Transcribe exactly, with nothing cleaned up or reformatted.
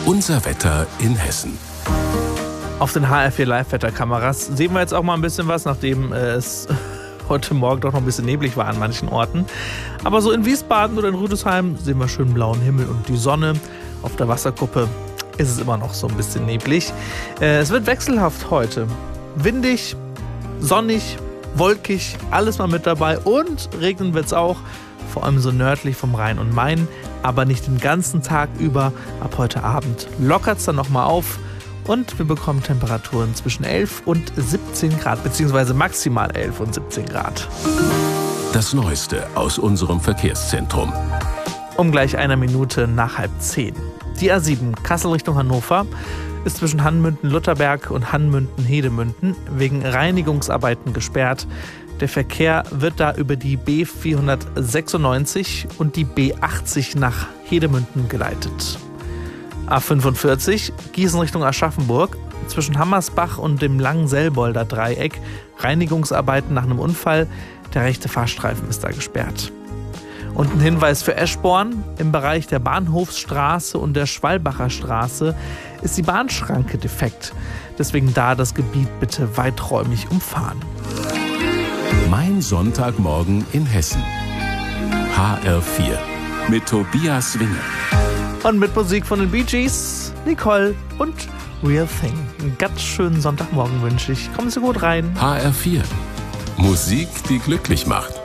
Unser Wetter in Hessen. Auf den H R vier Live-Wetterkameras sehen wir jetzt auch mal ein bisschen was, nachdem es heute Morgen doch noch ein bisschen neblig war an manchen Orten. Aber so in Wiesbaden oder in Rüdesheim sehen wir schön blauen Himmel und die Sonne. Auf der Wasserkuppe ist es immer noch so ein bisschen neblig. Es wird wechselhaft heute. Windig, sonnig, wolkig, alles mal mit dabei und regnen wird es auch. Vor allem so nördlich vom Rhein und Main, aber nicht den ganzen Tag über. Ab heute Abend lockert es dann nochmal auf und wir bekommen Temperaturen zwischen elf und siebzehn Grad, beziehungsweise maximal elf und siebzehn Grad. Das Neueste aus unserem Verkehrszentrum. Um gleich einer Minute nach halb zehn. Die A sieben Kassel Richtung Hannover ist zwischen Hannmünden-Lutherberg und Hannmünden-Hedemünden wegen Reinigungsarbeiten gesperrt. Der Verkehr wird da über die B vierhundertsechsundneunzig und die B achtzig nach Hedemünden geleitet. A fünfundvierzig Gießen Richtung Aschaffenburg zwischen Hammersbach und dem Langen-Selbolder Dreieck. Reinigungsarbeiten nach einem Unfall. Der rechte Fahrstreifen ist da gesperrt. Und ein Hinweis für Eschborn: Im Bereich der Bahnhofsstraße und der Schwalbacher Straße ist die Bahnschranke defekt. Deswegen da das Gebiet bitte weiträumig umfahren. Mein Sonntagmorgen in Hessen. H R vier mit Tobias Winger. Und mit Musik von den Bee Gees, Nicole und Real Thing. Einen ganz schönen Sonntagmorgen wünsche ich. Kommen Sie gut rein. H R vier. Musik, die glücklich macht.